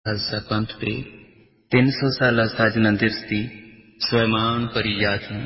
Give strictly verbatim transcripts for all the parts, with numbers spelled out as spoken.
ਖਾਲਸਾ ਪੰਥ ਦੇ ਤਿੰਨ ਸੌ ਸਾਲਾ ਸਾਜਨਾ ਦਿਵਸ ਦੀ ਸਵੈਮਾਨ ਭਰੀ ਯਾਦ ਨੂੰ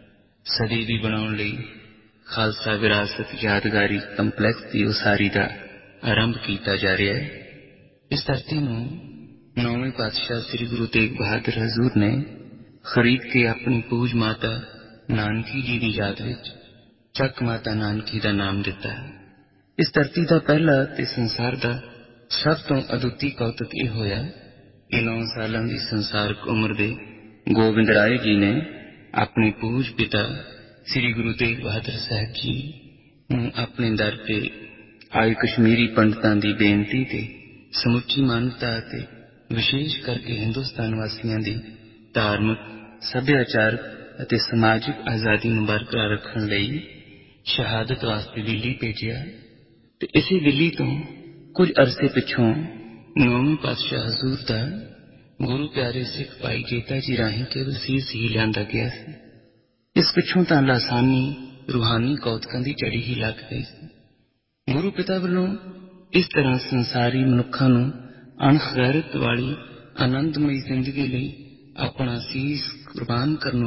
ਸਦੀ ਦੀ ਬਣਾਉਣ ਲਈ ਖਾਲਸਾ ਵਿਰਾਸਤ ਯਾਦਗਾਰੀ ਕੰਪਲੈਕਸ ਦੀ ਉਸਾਰੀ ਦਾ ਆਰੰਭ ਕੀਤਾ ਜਾ ਰਿਹਾ ਹੈ। ਇਸ ਧਰਤੀ ਨੂੰ ਨੌਵੇਂ ਪਾਤਸ਼ਾਹ ਸ੍ਰੀ ਗੁਰੂ ਤੇਗ ਬਹਾਦਰ ਹਜ਼ੂਰ ਨੇ ਖਰੀਦ ਕੇ ਆਪਣੀ ਪੂਜ ਮਾਤਾ ਨਾਨਕੀ ਜੀ ਦੀ ਯਾਦ ਵਿੱਚ ਚੱਕ ਮਾਤਾ ਨਾਨਕੀ ਦਾ ਨਾਮ ਦਿੱਤਾ ਹੈ। ਇਸ ਧਰਤੀ ਦਾ ਪਹਿਲਾ ਤੇ ਸੰਸਾਰ ਦਾ ਸਭ ਤੋਂ ਅਦੁੱਤੀ ਕੌਤਕ ਇਹ ਹੋਇਆ ਕਿ ਨੌ ਸਾਲਾਂ ਦੀ ਸੰਸਾਰਕ ਉਮਰ ਦੇ ਗੋਬਿੰਦ ਰਾਏ ਜੀ ਨੇ ਆਪਣੇ ਪੂਜ ਪਿਤਾ ਸ੍ਰੀ ਗੁਰੂ ਤੇਗ ਬਹਾਦਰ ਸਾਹਿਬ ਜੀ ਨੂੰ ਆਪਣੇ ਦਰ ਤੇ ਆਏ ਕਸ਼ਮੀਰੀ ਪੰਡਤਾਂ ਦੀ ਬੇਨਤੀ ਤੇ ਸਮੁੱਚੀ ਮਾਨਵਤਾ ਅਤੇ ਵਿਸ਼ੇਸ਼ ਕਰਕੇ ਹਿੰਦੁਸਤਾਨ ਵਾਸੀਆਂ ਦੀ ਧਾਰਮਿਕ, ਸੱਭਿਆਚਾਰਕ ਅਤੇ ਸਮਾਜਿਕ ਆਜ਼ਾਦੀ ਨੂੰ ਬਰਕਰਾਰ ਰੱਖਣ ਲਈ ਸ਼ਹਾਦਤ ਵਾਸਤੇ ਦਿੱਲੀ ਭੇਜਿਆ ਤੇ ਇਸੇ ਦਿੱਲੀ ਤੋਂ ਕੁਝ ਅਰਸੇ ਪਿੱਛੋਂ ਨੌਵੇਂ ਪਾਤਸ਼ਾਹ ਹਜ਼ੂਰ ਦਾ ਗੁਰੂ ਪਿਆਰੇ ਸਿੱਖ ਭਾਈ ਜੇਤਾ ਜੀ ਰਾਹੀਂ ਕੇਵਲ ਸੀਸ ਹੀ ਲਿਆਂਦਾ ਗਿਆ ਸੀ। ਇਸ ਪਿੱਛੋਂ ਤਾਂ ਲਾਸਾਨੀ ਰੂਹਾਨੀ ਕੌਤਕਾਂ ਦੀ ਝੜੀ ਹੀ ਲੱਗ ਗਈ ਸੀ। ਗੁਰੂ ਪਿਤਾ ਵੱਲੋਂ ਇਸ ਤਰ੍ਹਾਂ ਸੰਸਾਰੀ ਮਨੁੱਖਾਂ ਨੂੰ ਅਣਖ ਗੈਰਤ ਵਾਲੀ ਆਨੰਦਮਈ ਜ਼ਿੰਦਗੀ ਲਈ ਆਪਣਾ ਸੀਸ ਕੁਰਬਾਨ ਕਰਨ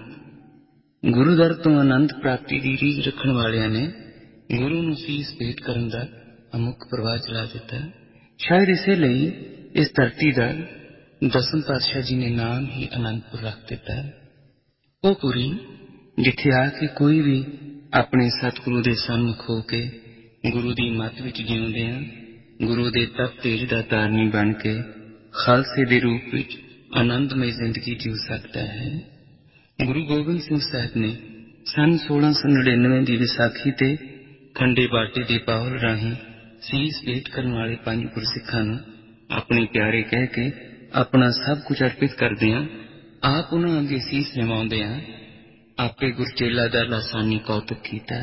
ਉਪਰੰਤ ਗੁਰੂ ਦਰ ਤੋਂ ਆਨੰਦ ਪ੍ਰਾਪਤੀ ਦੀ ਰੀਝ ਰੱਖਣ ਵਾਲਿਆਂ ਨੇ ਗੁਰੂ ਨੂੰ ਸੀਸ ਭੇਟ ਕਰਨ ਦਾ ਅਮੁੱਕ ਪ੍ਰਵਾਹ ਚਲਾ ਦਿੱਤਾ। ਸ਼ਾਇਦ ਇਸੇ ਲਈ ਇਸ ਧਰਤੀ ਦਾ ਦਸਮ ਪਾਤਸ਼ਾਹ ਜੀ ਨੇ ਨਾਮ ਹੀ ਅਨੰਦਪੁਰ ਰੱਖ ਦਿੱਤਾ ਹੈ। ਉਹ ਪੁਰੀ ਜਿੱਥੇ ਆ ਕੇ ਕੋਈ ਵੀ ਆਪਣੇ ਸਤਿਗੁਰੂ ਦੇ ਸਨਮੁਖ ਹੋ ਕੇ ਗੁਰੂ ਦੀ ਮੱਤ ਵਿੱਚ ਜਿਉਂਦਿਆਂ ਗੁਰੂ ਦੇ ਤਪ ਤੇਜ ਦਾ ਤਾਰਨੀ ਬਣ ਕੇ ਖਾਲਸੇ ਦੇ ਰੂਪ ਵਿੱਚ ਆਨੰਦਮਈ ਜ਼ਿੰਦਗੀ ਜਿਉ ਸਕਦਾ ਹੈ। ਗੁਰੂ ਗੋਬਿੰਦ ਸਿੰਘ ਸਾਹਿਬ ਨੇ ਸੰਨ ਸੋਲਾਂ ਸੌ ਨੜਿਨਵੇਂ ਦੀ ਵਿਸਾਖੀ ਤੇ ਖੰਡੇ ਬਾਟੇ ਦੇ ਪਾਹੁਲ ਰਾਹੀਂ ਸੀਸ ਭੇਟ ਕਰਨ ਵਾਲੇ ਪੰਜ ਗੁਰਸਿੱਖਾਂ ਨੂੰ ਆਪਣੇ ਪਿਆਰੇ ਕਹਿ ਕੇ ਆਪਣਾ ਸਭ ਕੁਝ ਅਰਪਿਤ ਕਰਦਿਆਂ ਆਪ ਉਹਨਾਂ ਅੱਗੇ ਸੀਸ ਨਿਵਾਉਂਦਿਆਂ ਆਪੇ ਗੁਰਚੇਲਾ ਦਾ ਲਾਸਾਨੀ ਕੌਤਕ ਕੀਤਾ।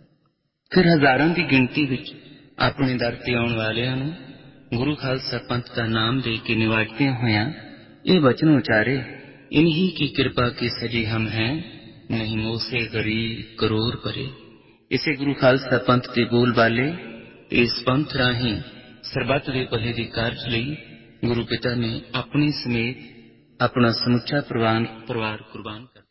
ਫਿਰ ਹਜ਼ਾਰਾਂ ਦੀ ਗਿਣਤੀ ਵਿੱਚ ਆਪਣੇ ਦਰ ਤੇ ਆਉਣ ਵਾਲਿਆਂ ਨੂੰ ਗੁਰੂ ਖਾਲਸਾ ਪੰਥ ਦਾ ਨਾਮ ਦੇ ਕੇ ਨਿਵਾਜਦਿਆਂ ਹੋਇਆਂ ਇਹ ਵਚਨ ਉਚਾਰੇ, ਇਨਹੀ ਕੀ ਕਿਰਪਾ ਕੇ ਸਜੇ ਹਮ ਹੈ, ਨਹੀਂ ਮੋਸੇ ਗਰੀਬ ਕਰੋੜ ਭਰੇ। ਇਸੇ ਗੁਰੂ ਖਾਲਸਾ ਪੰਥ ਦੇ ਬੋਲ ਬਾਲੇ ਤੇ ਇਸ ਪੰਥ ਰਾਹੀਂ ਸਰਬੱਤ ਦੇ ਭਲੇ ਦੇ ਕਾਰਜ ਲਈ ਗੁਰੂ ਪਿਤਾ ਨੇ ਆਪਣੇ ਸਮੇਤ ਆਪਣਾ ਸਮੁੱਚਾ ਪਰਿਵਾਰ ਕੁਰਬਾਨ ਕਰ